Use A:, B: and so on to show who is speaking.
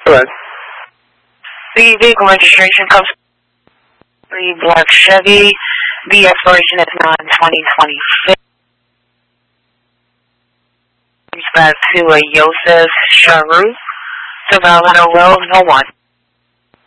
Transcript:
A: Correct.
B: The vehicle registration comes the black Chevy. The expiration is 9/20/26. Back to a Yosef Sharu, Savannah Road, 01.